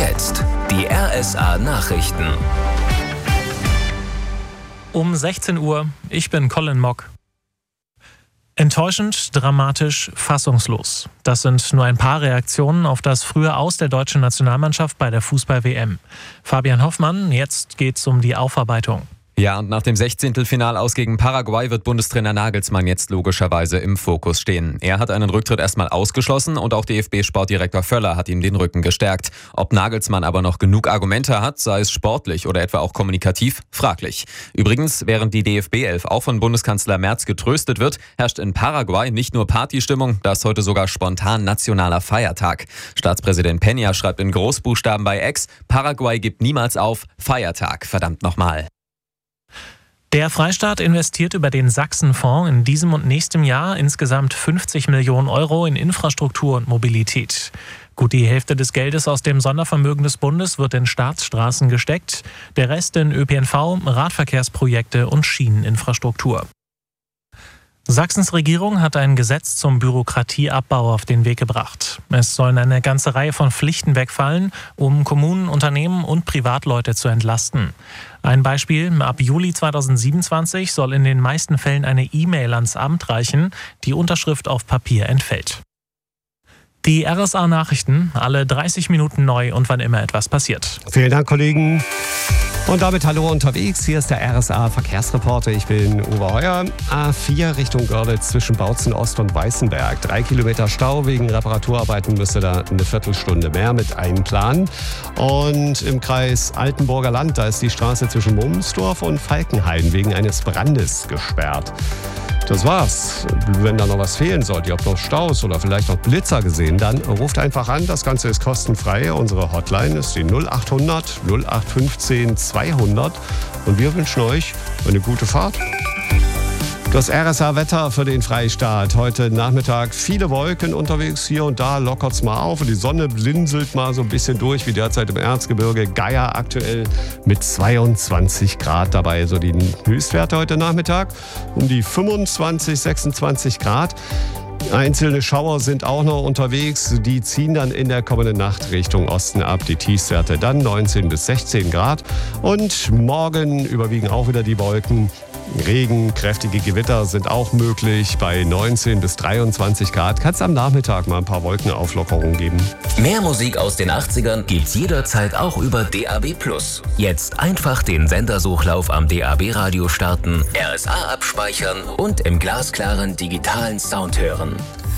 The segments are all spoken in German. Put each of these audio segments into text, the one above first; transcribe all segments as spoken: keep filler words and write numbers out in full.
jetzt die R S A-Nachrichten. Um sechzehn Uhr, ich bin Colin Mock. Enttäuschend, dramatisch, fassungslos. Das sind nur ein paar Reaktionen auf das frühe Aus der deutschen Nationalmannschaft bei der Fußball-W M. Fabian Hoffmann, jetzt geht's um die Aufarbeitung. Ja, und nach dem Sechzehntelfinal aus gegen Paraguay wird Bundestrainer Nagelsmann jetzt logischerweise im Fokus stehen. Er hat einen Rücktritt erstmal ausgeschlossen und auch D F B-Sportdirektor Völler hat ihm den Rücken gestärkt. Ob Nagelsmann aber noch genug Argumente hat, sei es sportlich oder etwa auch kommunikativ, fraglich. Übrigens, während die D F B elf auch von Bundeskanzler Merz getröstet wird, herrscht in Paraguay nicht nur Partystimmung, da ist heute sogar spontan nationaler Feiertag. Staatspräsident Peña schreibt in Großbuchstaben bei X, Paraguay gibt niemals auf, Feiertag, verdammt nochmal. Der Freistaat investiert über den Sachsenfonds in diesem und nächstem Jahr insgesamt fünfzig Millionen Euro in Infrastruktur und Mobilität. Gut die Hälfte des Geldes aus dem Sondervermögen des Bundes wird in Staatsstraßen gesteckt, der Rest in Ö P N V, Radverkehrsprojekte und Schieneninfrastruktur. Sachsens Regierung hat ein Gesetz zum Bürokratieabbau auf den Weg gebracht. Es sollen eine ganze Reihe von Pflichten wegfallen, um Kommunen, Unternehmen und Privatleute zu entlasten. Ein Beispiel: Ab Juli zweitausendsiebenundzwanzig soll in den meisten Fällen eine E-Mail ans Amt reichen, die Unterschrift auf Papier entfällt. Die R S A-Nachrichten, alle dreißig Minuten neu und wann immer etwas passiert. Vielen Dank, Kollegen. Und damit hallo unterwegs, hier ist der R S A-Verkehrsreporter, ich bin Uwe Heuer. A vier Richtung Görlitz zwischen Bautzen Ost und Weißenberg. Drei Kilometer Stau, wegen Reparaturarbeiten müsste da eine Viertelstunde mehr mit einplanen. Und im Kreis Altenburger Land, da ist die Straße zwischen Mummsdorf und Falkenhain wegen eines Brandes gesperrt. Das war's. Wenn da noch was fehlen sollte, ihr habt noch Staus oder vielleicht noch Blitzer gesehen, dann ruft einfach an. Das Ganze ist kostenfrei. Unsere Hotline ist die null acht hundert null acht fünfzehn zweihundert. Und wir wünschen euch eine gute Fahrt. Das R S A-Wetter für den Freistaat. Heute Nachmittag viele Wolken unterwegs. Hier und da lockert's mal auf. Und die Sonne blinzelt mal so ein bisschen durch, wie derzeit im Erzgebirge. Geier aktuell mit zweiundzwanzig Grad dabei. So die Höchstwerte heute Nachmittag um die fünfundzwanzig, sechsundzwanzig Grad. Einzelne Schauer sind auch noch unterwegs. Die ziehen dann in der kommenden Nacht Richtung Osten ab. Die Tiefstwerte dann neunzehn bis sechzehn Grad. Und morgen überwiegen auch wieder die Wolken. Regen, kräftige Gewitter sind auch möglich bei neunzehn bis dreiundzwanzig Grad. Kann es am Nachmittag mal ein paar Wolkenauflockerungen geben. Mehr Musik aus den achtzigern gibt's jederzeit auch über D A B plus. Jetzt einfach den Sendersuchlauf am D A B-Radio starten, R S A abspeichern und im glasklaren digitalen Sound hören.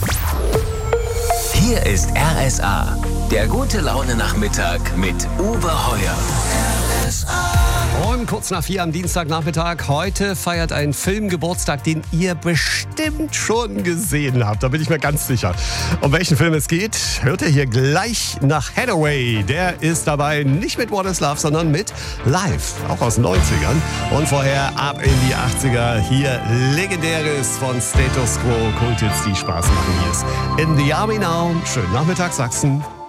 Hier ist R S A, der gute Laune-Nachmittag mit Uwe Heuer. R S A. Und kurz nach vier am Dienstagnachmittag. Heute feiert ein Film Geburtstag, den ihr bestimmt schon gesehen habt. Da bin ich mir ganz sicher. Um welchen Film es geht, hört ihr hier gleich nach Hathaway. Der ist dabei nicht mit What Is Love, sondern mit Live, auch aus den neunzigern. Und vorher ab in die achtziger. Hier Legendäres von Status Quo, Kulthits, die Spaß machen. Hier ist In the Army Now. Schönen Nachmittag, Sachsen.